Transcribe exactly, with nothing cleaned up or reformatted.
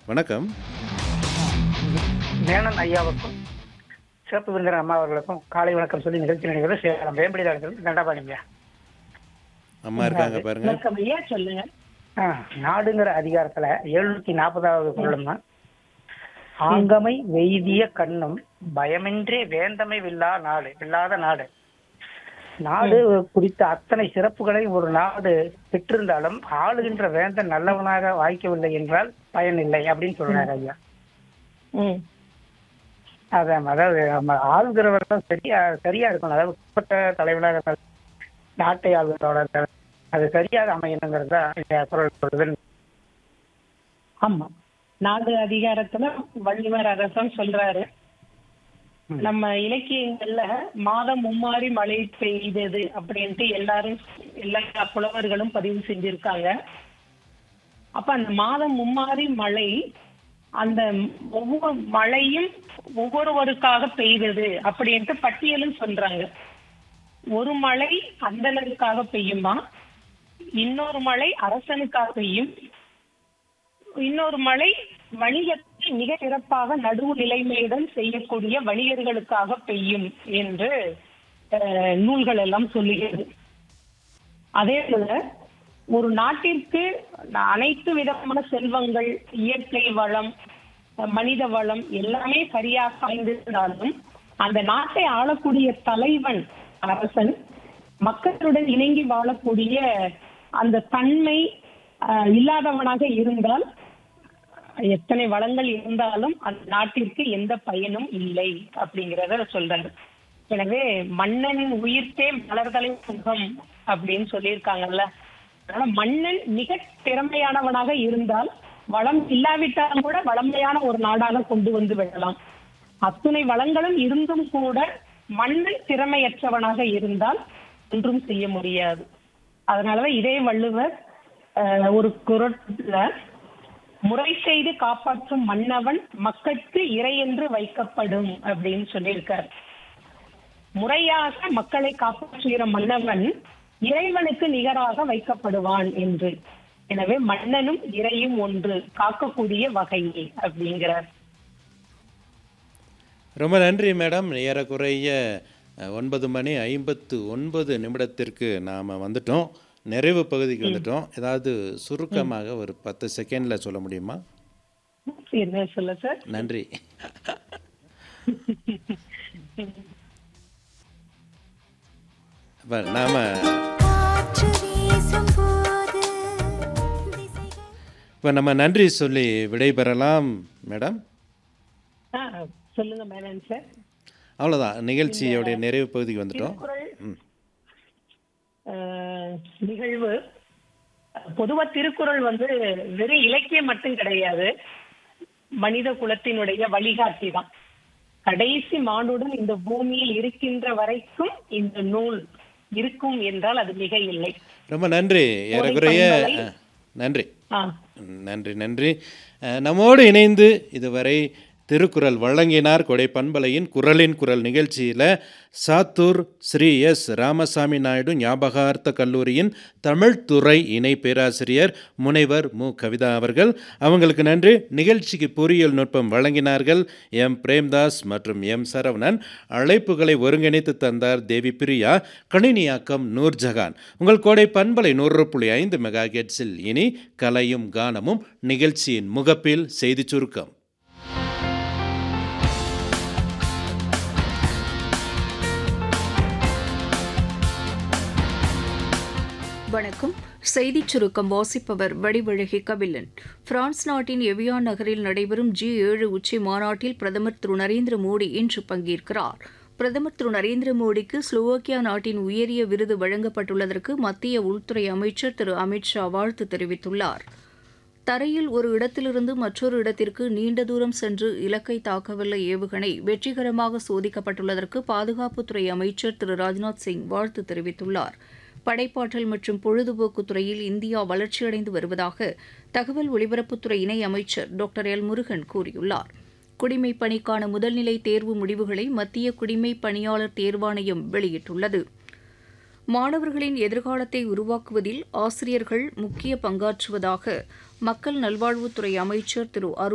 வணக்கம். மேனன் ஐயாவுக்கும் சிறப்பு விருந்தினர் அம்மா அவர்களுக்கும் காலை வணக்கம் சொல்லி நிகழ்ச்சி நடிகர்கள் சேலம் வேம்படிதாளர்கள் தண்டாபாணிங்க. அம்மா இருக்காங்க பாருங்க. வணக்கம் ஐயா, சொல்லுங்க. ஆ, நாடுங்கிற அதிகாரத்துல எழுநூத்தி நாற்பதாவது குரலும் தான் ஆங்கமை வெய்திய கண்ணும் பயமின்றே வேந்தமை வில்லா நாடு இல்லாத நாடு. நாடு குறித்த அத்தனை சிறப்புகளை ஒரு நாடு பெற்றிருந்தாலும் ஆளுகின்ற வேந்தன் நல்லவனாக வாய்க்கவில்லை என்றால் பயன் இல்லை அப்படின்னு சொல்றாரு ஐயா. ம் அதான், அதாவது நம்ம ஆளுகிறவர் தான் சரியா சரியா இருக்கணும். அதாவது உட்பட்ட தலைவனாக நாட்டை ஆளுகிறோட அது சரியாக அமையணுங்கிறது தான் இந்த குரல் சொல்றது. ஆமா, நாடு அதிகாரத்துல வள்ளுவர் அரசன் சொல்றாரு, நம்ம இலக்கியங்கள்ல மாதம் மும்மாரி மழை பெய்தது அப்படின்ட்டு எல்லாரும் எல்லா புலவர்களும் பதிவு செஞ்சிருக்காங்க. அப்ப அந்த மாதம் மும்மாரி மழை அந்த ஒவ்வொரு மழையும் ஒவ்வொருவருக்காக பெய்தது அப்படின்ட்டு பட்டியலும் சொல்றாங்க. ஒரு மழை அந்தனருக்காக பெய்யுமா, இன்னொரு மழை அரசனுக்காக பெய்யும், இன்னொரு மழை வணிகத்தை மிக சிறப்பாக நடுவு நிலைமையுடன் செய்யக்கூடிய வணிகர்களுக்காக பெய்யும் என்று நூல்கள் எல்லாம் சொல்லுகிறது. அதே போல ஒரு நாட்டிற்கு அனைத்து விதமான செல்வங்கள், இயற்கை வளம், மனித வளம் எல்லாமே சரியாக அமைந்திருந்தாலும் அந்த நாட்டை ஆளக்கூடிய தலைவன் அரசன் மக்களுடன் இணங்கி வாழக்கூடிய அந்த தன்மை இல்லாதவனாக இருந்தால் எத்தனை வளங்கள் இருந்தாலும் அந்த நாட்டிற்கு எந்த பயனும் இல்லை அப்படிங்கிறத சொல்றாரு. எனவே மன்னனின் உயிர்த்தே மலர்தலை முகம் அப்படின்னு சொல்லியிருக்காங்கல்ல. அதனால மன்னன் மிக திறமையானவனாக இருந்தால் வளம் இல்லாவிட்டாலும் கூட வளமையான ஒரு நாடாக கொண்டு வந்து விடலாம். அத்துணை வளங்களும் இருந்தும் கூட மன்னன் திறமையற்றவனாக இருந்தால் ஒன்றும் செய்ய முடியாது. அதனாலதான் இதே வள்ளுவர் ஒரு குறட்ல முறை செய்து காப்பாற்றும் மன்னவன் மக்களுக்கு இறை என்று வைக்கப்படும் அப்படின்னு சொல்லியிருக்கார். முறையாக மக்களை காப்பாற்றுகிற மன்னவன் இறைவனுக்கு நிகராக வைக்கப்படுவான் என்று. எனவே மன்னனும் இறையும் ஒன்று, காக்கக்கூடிய வகையே அப்படிங்கிறார். ரொம்ப நன்றி மேடம். ஏறக்குறைய ஒன்பது மணி ஐம்பத்து ஒன்பது நிமிடத்திற்கு நாம் வந்துட்டோம், நிறைவு பகுதிக்கு வந்துட்டோம். ஏதாவது சுருக்கமாக ஒரு பத்து செகண்ட்ல சொல்ல முடியுமா? என்ன சொல்ல சார்? நன்றி. நாம இப்போ நம்ம நன்றி சொல்லி விடைபெறலாம் மேடம். சொல்லுங்க மேடம் சார். அவ்வளோதான், நிகழ்ச்சியோடைய நிறைவு பகுதிக்கு வந்துட்டோம். நிகழ்வு பொதுவா திருக்குறள் வந்து வெறும் இலக்கியம் மட்டும் கிடையாது, மனித குலத்தினுடைய வழிகாட்டி தான். கடைசி மானுடன் இந்த பூமியில் இருக்கின்ற வரைக்கும் இந்த நூல் இருக்கும் என்றால் அது மிக இல்லை. ரொம்ப நன்றி. ஏறக்குறைய நன்றி நன்றி நன்றி நம்மோடு இணைந்து இதுவரை திருக்குறள் வழங்கினார் கொடை பண்பலையின் குரலின் குரல் நிகழ்ச்சியில் சாத்தூர் ஸ்ரீ எஸ் ராமசாமி நாயுடு ஞாபகார்த்த கல்லூரியின் தமிழ்துறை இணை பேராசிரியர் முனைவர் மு கவிதா அவர்கள். அவங்களுக்கு நன்றி. நிகழ்ச்சிக்கு பொறியியல் நுட்பம் வழங்கினார்கள் எம் பிரேம்தாஸ் மற்றும் எம் சரவணன். அழைப்புகளை ஒருங்கிணைத்து தந்தார் தேவி பிரியா. கணினியாக்கம் நூர்ஜஹான். உங்கள் கோடை பண்பலை நூறு புள்ளி ஐந்து மெகா ஹெர்ட்ஸில் இனி கலையும் கானமும் நிகழ்ச்சியின் முகப்பில் செய்தி சுருக்கம். வணக்கம். செய்திச் சுருக்கம் வாசிப்பவர் வடிவழகி கபிலன். பிரான்ஸ் நாட்டின் எவியான் நகரில் நடைபெறும் ஜி ஏழு உச்சி மாநாட்டில் பிரதமர் திரு நரேந்திர மோடி இன்று பங்கேற்கிறார். பிரதமர் திரு நரேந்திர மோடிக்கு ஸ்லோவாக்கியா நாட்டின் உயரிய விருது வழங்கப்பட்டுள்ளதற்கு மத்திய உள்துறை அமைச்சர் திரு அமித் ஷா வாழ்த்து தெரிவித்துள்ளார். தரையில் ஒரு இடத்திலிருந்து மற்றொரு இடத்திற்கு நீண்ட தூரம் சென்று இலக்கை தாக்கவல்ல ஏவுகணை வெற்றிகரமாக சோதிக்கப்பட்டுள்ளதற்கு பாதுகாப்புத்துறை அமைச்சர் திரு ராஜ்நாத் சிங் வாழ்த்து தெரிவித்துள்ளார். படைப்பாற்றல் மற்றும் பொழுதுபோக்கு துறையில் இந்தியா வளர்ச்சியடைந்து வருவதாக தகவல் ஒலிபரப்புத்துறை இணை அமைச்சர் டாக்டர் எல் முருகன் கூறியுள்ளார். குடிமைப் பணிக்கான முதல்நிலை தேர்வு முடிவுகளை மத்திய குடிமைப் பணியாளர் தேர்வாணையம் வெளியிட்டுள்ளது. மாணவர்களின் எதிர்காலத்தை உருவாக்குவதில் ஆசிரியர்கள் முக்கிய பங்காற்றுவதாக மக்கள் நல்வாழ்வுத்துறை அமைச்சர் திரு அருண்